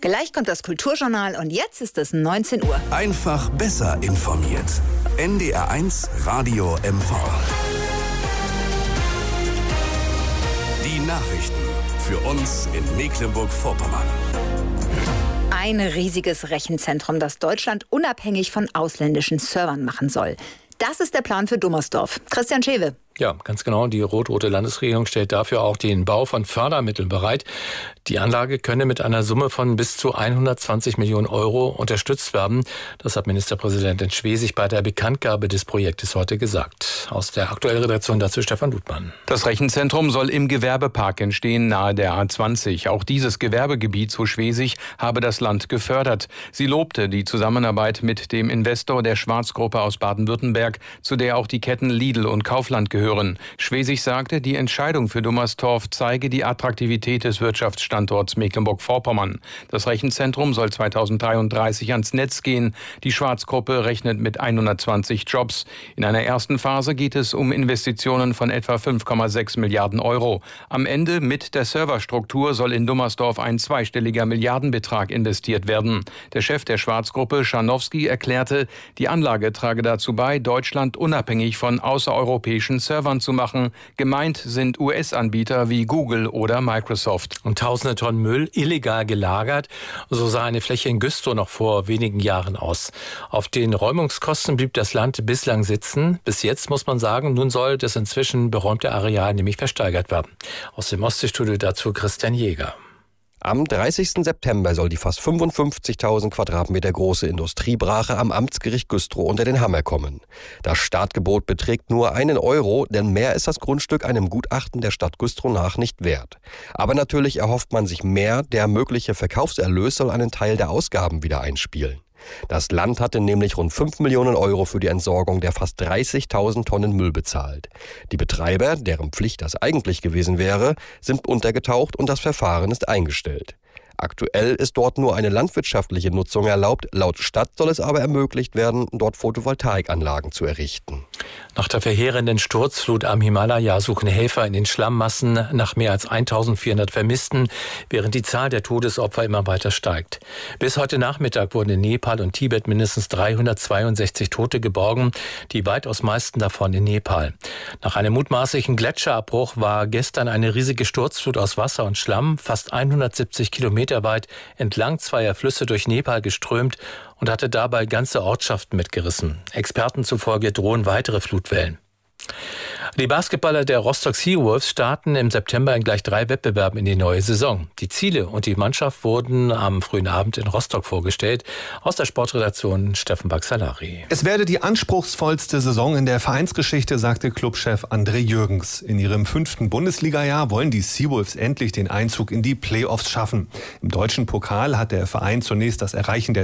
Gleich kommt das Kulturjournal und jetzt ist es 19 Uhr. Einfach besser informiert. NDR1 Radio MV. Die Nachrichten für uns in Mecklenburg-Vorpommern. Ein riesiges Rechenzentrum, das Deutschland unabhängig von ausländischen Servern machen soll. Das ist der Plan für Dummersdorf. Christian Schewe. Ja, ganz genau. Die rot-rote Landesregierung stellt dafür auch den Bau von Fördermitteln bereit. Die Anlage könne mit einer Summe von bis zu 120 Millionen Euro unterstützt werden. Das hat Ministerpräsidentin Schwesig bei der Bekanntgabe des Projektes heute gesagt. Aus der aktuellen Redaktion dazu Stefan Ludmann. Das Rechenzentrum soll im Gewerbepark entstehen, nahe der A20. Auch dieses Gewerbegebiet, so Schwesig, habe das Land gefördert. Sie lobte die Zusammenarbeit mit dem Investor der Schwarz-Gruppe aus Baden-Württemberg, zu der auch die Ketten Lidl und Kaufland gehören. Schwesig sagte, die Entscheidung für Dummersdorf zeige die Attraktivität des Wirtschaftsstandorts Mecklenburg-Vorpommern. Das Rechenzentrum soll 2033 ans Netz gehen. Die Schwarz-Gruppe rechnet mit 120 Jobs. In einer ersten Phase geht es um Investitionen von etwa 5,6 Milliarden Euro. Am Ende mit der Serverstruktur soll in Dummersdorf ein zweistelliger Milliardenbetrag investiert werden. Der Chef der Schwarz-Gruppe, Scharnowski, erklärte, die Anlage trage dazu bei, Deutschland unabhängig von außereuropäischen Servern zu machen. Gemeint sind US-Anbieter wie Google oder Microsoft. Und tausende Tonnen Müll illegal gelagert. So sah eine Fläche in Güstrow noch vor wenigen Jahren aus. Auf den Räumungskosten blieb das Land bislang sitzen. Bis jetzt muss man sagen, nun soll das inzwischen beräumte Areal nämlich versteigert werden. Aus dem Ostseestudio dazu Christian Jäger. Am 30. September soll die fast 55.000 Quadratmeter große Industriebrache am Amtsgericht Güstrow unter den Hammer kommen. Das Startgebot beträgt nur 1 Euro, denn mehr ist das Grundstück einem Gutachten der Stadt Güstrow nach nicht wert. Aber natürlich erhofft man sich mehr, der mögliche Verkaufserlös soll einen Teil der Ausgaben wieder einspielen. Das Land hatte nämlich rund 5 Millionen Euro für die Entsorgung der fast 30.000 Tonnen Müll bezahlt. Die Betreiber, deren Pflicht das eigentlich gewesen wäre, sind untergetaucht und das Verfahren ist eingestellt. Aktuell ist dort nur eine landwirtschaftliche Nutzung erlaubt. Laut Stadt soll es aber ermöglicht werden, dort Photovoltaikanlagen zu errichten. Nach der verheerenden Sturzflut am Himalaya suchen Helfer in den Schlammmassen nach mehr als 1.400 Vermissten, während die Zahl der Todesopfer immer weiter steigt. Bis heute Nachmittag wurden in Nepal und Tibet mindestens 362 Tote geborgen, die weitaus meisten davon in Nepal. Nach einem mutmaßlichen Gletscherabbruch war gestern eine riesige Sturzflut aus Wasser und Schlamm fast 170 Kilometer weit entlang zweier Flüsse durch Nepal geströmt und hatte dabei ganze Ortschaften mitgerissen. Experten zufolge drohen weitere Flutwellen. Die Basketballer der Rostock Seawolves starten im September in gleich 3 Wettbewerben in die neue Saison. Die Ziele und die Mannschaft wurden am frühen Abend in Rostock vorgestellt. Aus der Sportredaktion Steffen Baxalari. Es werde die anspruchsvollste Saison in der Vereinsgeschichte, sagte Clubchef André Jürgens. In ihrem 5. Bundesliga-Jahr wollen die Seawolves endlich den Einzug in die Playoffs schaffen. Im deutschen Pokal hat der Verein zunächst das Erreichen der